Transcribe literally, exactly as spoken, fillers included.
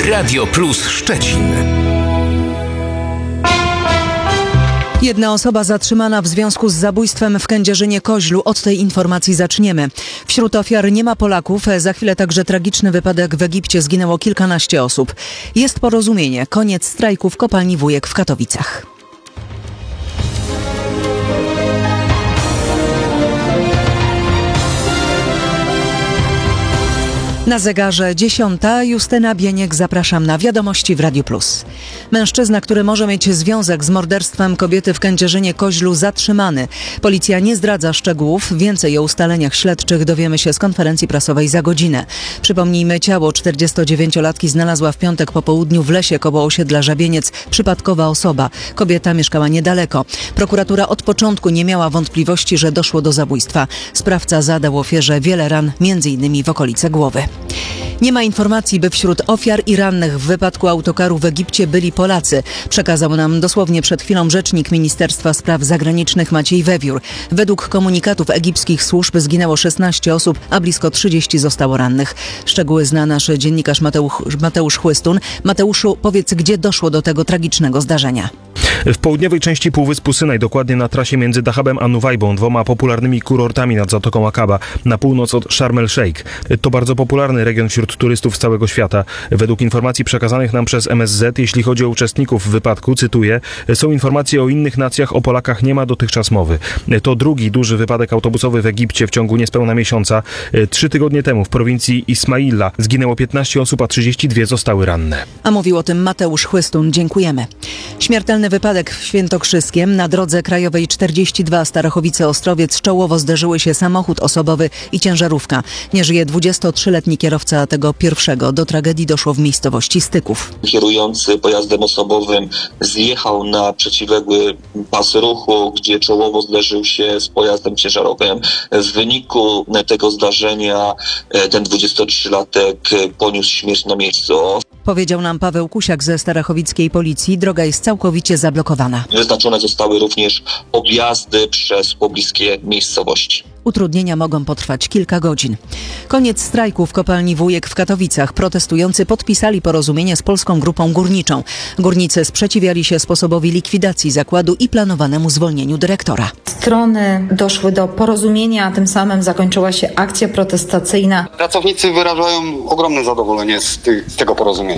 Radio Plus Szczecin. Jedna osoba zatrzymana w związku z zabójstwem w Kędzierzynie-Koźlu. Od tej informacji zaczniemy. Wśród ofiar nie ma Polaków. Za chwilę także tragiczny wypadek w Egipcie. Zginęło kilkanaście osób. Jest porozumienie. Koniec strajku w kopalni Wujek w Katowicach. Na zegarze dziesiąta. Justyna Bieniek, zapraszam na Wiadomości w Radiu Plus. Mężczyzna, który może mieć związek z morderstwem kobiety w Kędzierzynie-Koźlu, zatrzymany. Policja nie zdradza szczegółów. Więcej o ustaleniach śledczych dowiemy się z konferencji prasowej za godzinę. Przypomnijmy, ciało czterdziestodziewięciolatki znalazła w piątek po południu w lesie koło osiedla Żabieniec przypadkowa osoba. Kobieta mieszkała niedaleko. Prokuratura od początku nie miała wątpliwości, że doszło do zabójstwa. Sprawca zadał ofierze wiele ran, między innymi w okolice głowy. Nie ma informacji, by wśród ofiar i rannych w wypadku autokaru w Egipcie byli Polacy. Przekazał nam dosłownie przed chwilą rzecznik Ministerstwa Spraw Zagranicznych Maciej Wewiór. Według komunikatów egipskich służb zginęło szesnaście osób, a blisko trzydzieści zostało rannych. Szczegóły zna nasz dziennikarz Mateusz, Mateusz Chłystun. Mateuszu, powiedz, gdzie doszło do tego tragicznego zdarzenia? W południowej części Półwyspu Synaj, dokładnie na trasie między Dahabem a Nuwajbą, dwoma popularnymi kurortami nad Zatoką Akaba, na północ od Sharm el-Sheikh. To bardzo popularny region wśród turystów z całego świata. Według informacji przekazanych nam przez M S Z, jeśli chodzi o uczestników wypadku, cytuję, są informacje o innych nacjach, o Polakach nie ma dotychczas mowy. To drugi duży wypadek autobusowy w Egipcie w ciągu niespełna miesiąca. Trzy tygodnie temu w prowincji Ismaila zginęło piętnaście osób, a trzydzieści dwie zostały ranne. A mówił o tym Mateusz Chłystun. Dziękujemy. Śmiertelny wypadek w Świętokrzyskiem. Na drodze krajowej czterdzieści dwa Starachowice-Ostrowiec czołowo zderzyły się samochód osobowy i ciężarówka. Nie żyje dwudziestotrzyletni kierowca tego pierwszego. Do tragedii doszło w miejscowości Styków. Kierujący pojazdem osobowym zjechał na przeciwległy pas ruchu, gdzie czołowo zderzył się z pojazdem ciężarowym. W wyniku tego zdarzenia ten dwudziestotrzylatek poniósł śmierć na miejscu. Powiedział nam Paweł Kusiak ze starachowickiej policji. Droga jest całkowicie zablokowana. Wyznaczone zostały również objazdy przez pobliskie miejscowości. Utrudnienia mogą potrwać kilka godzin. Koniec strajku w kopalni Wujek w Katowicach. Protestujący podpisali porozumienie z Polską Grupą Górniczą. Górnicy sprzeciwiali się sposobowi likwidacji zakładu i planowanemu zwolnieniu dyrektora. Strony doszły do porozumienia, a tym samym zakończyła się akcja protestacyjna. Pracownicy wyrażają ogromne zadowolenie z, ty- z tego porozumienia.